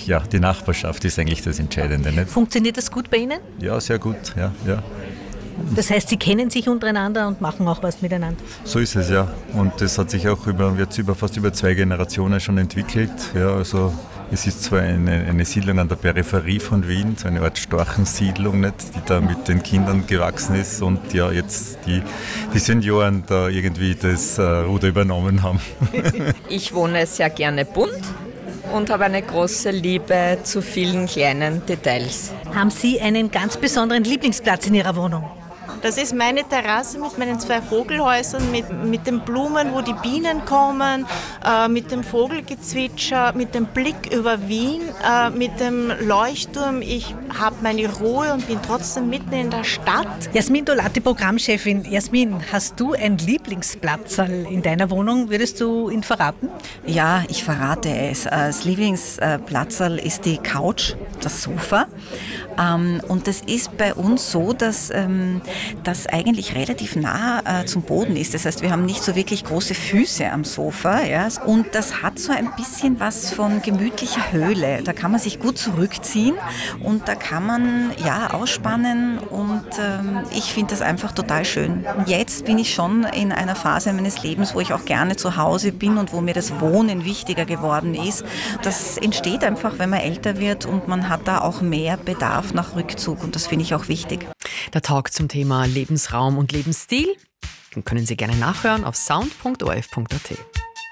ja, die Nachbarschaft ist eigentlich das Entscheidende. Nicht? Funktioniert das gut bei Ihnen? Ja, sehr gut. Ja. Das heißt, Sie kennen sich untereinander und machen auch was miteinander? So ist es, ja. Und das hat sich auch fast über 2 Generationen schon entwickelt. Ja, also es ist zwar eine Siedlung an der Peripherie von Wien, so eine Art Storchensiedlung, nicht, die da mit den Kindern gewachsen ist und ja jetzt die Senioren da irgendwie das Ruder übernommen haben. Ich wohne sehr gerne bunt und habe eine große Liebe zu vielen kleinen Details. Haben Sie einen ganz besonderen Lieblingsplatz in Ihrer Wohnung? Das ist meine Terrasse mit meinen 2 Vogelhäusern, mit den Blumen, wo die Bienen kommen, mit dem Vogelgezwitscher, mit dem Blick über Wien, mit dem Leuchtturm. Ich habe meine Ruhe und bin trotzdem mitten in der Stadt. Jasmin Dolati, Programmchefin. Jasmin, hast du einen Lieblingsplatzerl in deiner Wohnung? Würdest du ihn verraten? Ja, ich verrate es. Das Lieblingsplatzerl ist die Couch, das Sofa. Und das ist bei uns so, dass das eigentlich relativ nah zum Boden ist. Das heißt, wir haben nicht so wirklich große Füße am Sofa. Ja? Und das hat so ein bisschen was von gemütlicher Höhle. Da kann man sich gut zurückziehen und da kann man ausspannen und ich finde das einfach total schön. Jetzt bin ich schon in einer Phase meines Lebens, wo ich auch gerne zu Hause bin und wo mir das Wohnen wichtiger geworden ist. Das entsteht einfach, wenn man älter wird und man hat da auch mehr Bedarf nach Rückzug und das finde ich auch wichtig. Der Talk zum Thema Lebensraum und Lebensstil, den können Sie gerne nachhören auf sound.orf.at.